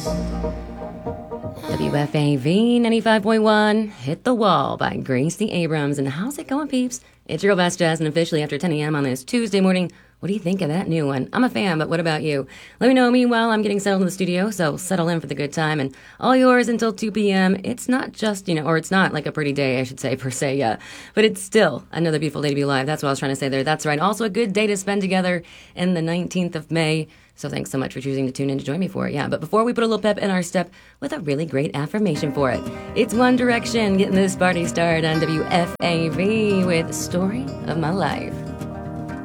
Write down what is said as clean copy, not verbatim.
WFAV 95.1, Hit the Wall by Gracie Abrams. And how's it going, peeps? It's your girl, Best Jazz, and officially after 10 a.m. on this Tuesday morning. What do you think of that new one? I'm a fan, but what about you? Let me know. Meanwhile, I'm getting settled in the studio, so settle in for the good time. And all yours until 2 p.m. It's not just, or it's not like a pretty day, I should say, per se, yeah. But it's still another beautiful day to be alive. That's what I was trying to say there. That's right. Also a good day to spend together in the 19th of May. So thanks so much for choosing to tune in to join me for it. Yeah, but before we put a little pep in our step with a really great affirmation for it. It's One Direction getting this party started on WFAV with Story of My Life.